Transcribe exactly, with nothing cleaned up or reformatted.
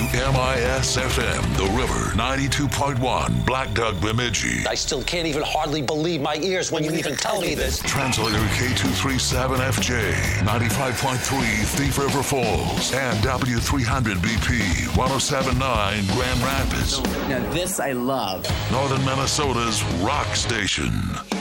M I S F M, The River, ninety-two point one, Black Duck, Bemidji. I still can't even hardly believe my ears when you even tell me this. Translator K two thirty-seven F J, ninety-five point three, Thief River Falls, and W three hundred B P, one oh seven point nine, Grand Rapids. Now this I love. Northern Minnesota's rock station.